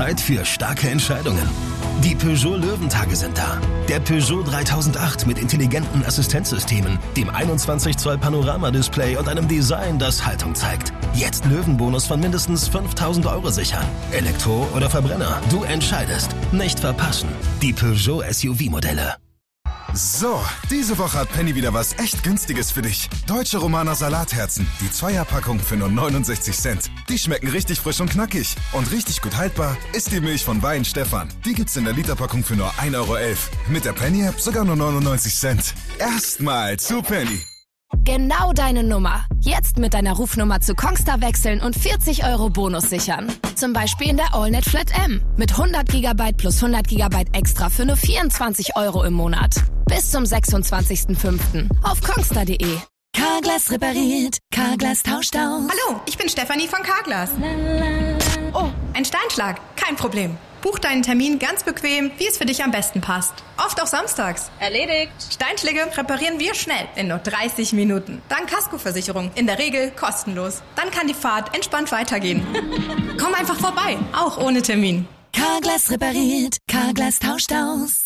Zeit für starke Entscheidungen. Die Peugeot Löwentage sind da. Der Peugeot 3008 mit intelligenten Assistenzsystemen, dem 21 Zoll Panoramadisplay und einem Design, das Haltung zeigt. Jetzt Löwenbonus von mindestens 5.000 € sichern. Elektro oder Verbrenner, du entscheidest. Nicht verpassen. Die Peugeot SUV-Modelle. So, diese Woche hat Penny wieder was echt Günstiges für dich. Deutsche Romaner Salatherzen, die Zweierpackung für nur 69 Cent. Die schmecken richtig frisch und knackig. Und richtig gut haltbar ist die Milch von Wein Stefan. Die gibt's in der Literpackung für nur 1,11 €. Mit der Penny-App sogar nur 99 Cent. Erstmal zu Penny. Genau deine Nummer. Jetzt mit deiner Rufnummer zu Kongstar wechseln und 40 € Bonus sichern. Zum Beispiel in der AllNet Flat M. Mit 100 GB plus 100 GB extra für nur 24 € im Monat. Bis zum 26.05. auf kongstar.de. Carglass repariert, Carglass tauscht aus. Hallo, ich bin Stefanie von Carglass. Oh, ein Steinschlag. Kein Problem. Buch deinen Termin ganz bequem, wie es für dich am besten passt. Oft auch samstags. Erledigt. Steinschläge reparieren wir schnell, in nur 30 Minuten. Dank Kaskoversicherung, in der Regel kostenlos. Dann kann die Fahrt entspannt weitergehen. Komm einfach vorbei, auch ohne Termin. Carglass repariert, Carglass tauscht aus.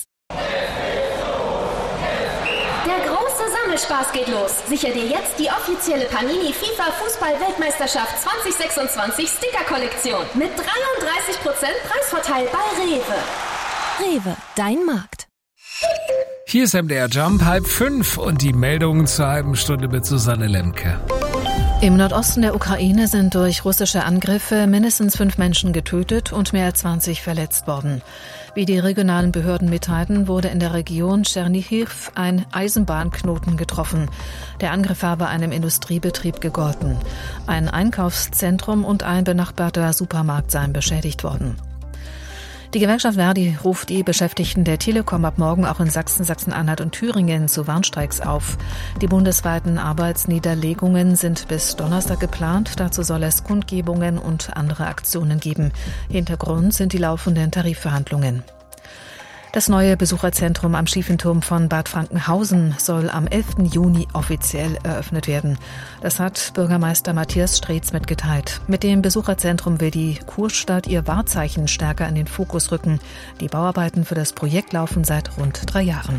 Der große Sammelspaß geht los. Sicher dir jetzt die offizielle Panini FIFA Fußball-Weltmeisterschaft 2026 Sticker-Kollektion mit 33% Preisvorteil bei Rewe. Rewe, dein Markt. Hier ist MDR Jump, 4:30 und die Meldungen zur halben Stunde mit Susanne Lemke. Im Nordosten der Ukraine sind durch russische Angriffe mindestens 5 Menschen getötet und mehr als 20 verletzt worden. Wie die regionalen Behörden mitteilten, wurde in der Region Tschernihiv ein Eisenbahnknoten getroffen. Der Angriff habe einem Industriebetrieb gegolten. Ein Einkaufszentrum und ein benachbarter Supermarkt seien beschädigt worden. Die Gewerkschaft Verdi ruft die Beschäftigten der Telekom ab morgen auch in Sachsen, Sachsen-Anhalt und Thüringen zu Warnstreiks auf. Die bundesweiten Arbeitsniederlegungen sind bis Donnerstag geplant. Dazu soll es Kundgebungen und andere Aktionen geben. Hintergrund sind die laufenden Tarifverhandlungen. Das neue Besucherzentrum am Schiefenturm von Bad Frankenhausen soll am 11. Juni offiziell eröffnet werden. Das hat Bürgermeister Matthias Streetz mitgeteilt. Mit dem Besucherzentrum will die Kurstadt ihr Wahrzeichen stärker in den Fokus rücken. Die Bauarbeiten für das Projekt laufen seit rund 3 Jahren.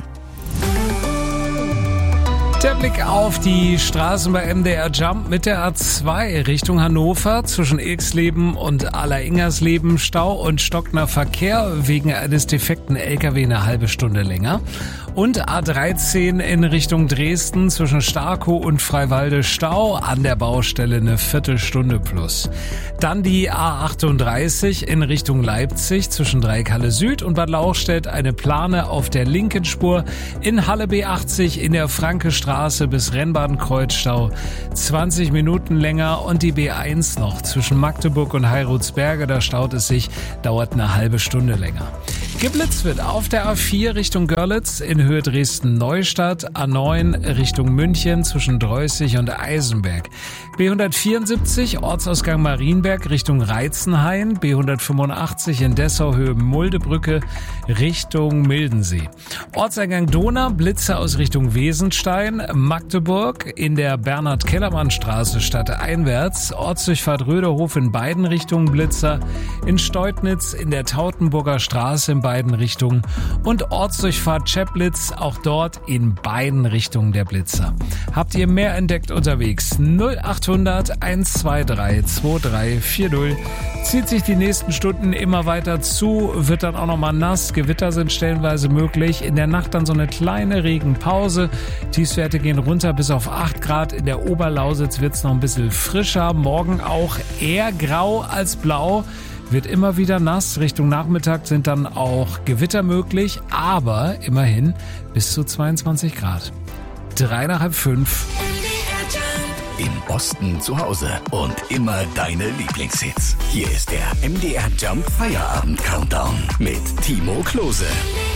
Der Blick auf die Straßen bei MDR Jump mit der A2 Richtung Hannover zwischen Ilksleben und Alleringers-Leben Stau und stockender Verkehr wegen eines defekten LKW eine halbe Stunde länger. Und A13 in Richtung Dresden zwischen Starkow und Freiwalde Stau an der Baustelle eine Viertelstunde plus. Dann die A38 in Richtung Leipzig zwischen Dreieckhalle Süd und Bad Lauchstädt eine Plane auf der linken Spur. In Halle B80 in der Frankestraße bis Rennbahnkreuz Stau 20 Minuten länger und die B1 noch zwischen Magdeburg und Heirutsberge, da staut es sich, dauert eine halbe Stunde länger. Geblitzt wird auf der A4 Richtung Görlitz in Höhe Dresden-Neustadt, A9 Richtung München zwischen Dreußig und Eisenberg. B174 Ortsausgang Marienberg Richtung Reitzenhain, B185 in Dessau Höhe Muldebrücke Richtung Mildensee. Ortseingang Donau, Blitzer aus Richtung Wesenstein, Magdeburg in der Bernhard-Kellermann-Straße stadteinwärts, Ortsdurchfahrt Röderhof in beiden Richtungen Blitzer, in Steutnitz in der Tautenburger Straße in beiden Richtungen und Ortsdurchfahrt Cheplitz, auch dort in beiden Richtungen der Blitzer. Habt ihr mehr entdeckt unterwegs? 0800 123 2340. Zieht sich die nächsten Stunden immer weiter zu, wird dann auch nochmal nass, Gewitter sind stellenweise möglich, in der Nacht dann so eine kleine Regenpause, Tiefstwerte gehen runter bis auf 8 Grad, in der Oberlausitz wird es noch ein bisschen frischer, morgen auch eher grau als blau, wird immer wieder nass, Richtung Nachmittag sind dann auch Gewitter möglich, aber immerhin bis zu 22 Grad. 3 nach halb 5. Im Osten zu Hause und immer deine Lieblingshits. Hier ist der MDR Jump Feierabend Countdown mit Timo Klose.